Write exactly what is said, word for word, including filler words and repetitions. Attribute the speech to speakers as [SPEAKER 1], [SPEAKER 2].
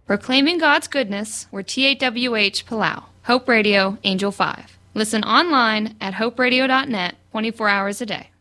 [SPEAKER 1] Proclaiming God's goodness, we're T A W H Palau. Hope Radio, Angel five. Listen online at hope radio dot net twenty-four hours a day.